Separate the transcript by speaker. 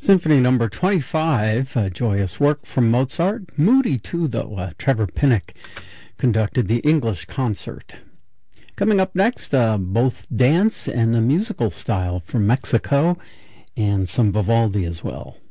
Speaker 1: Symphony number 25, joyous work from Mozart. Moody too, though. Trevor Pinnock conducted the English concert. Coming up next, both dance and a musical style from Mexico, and some Vivaldi as well.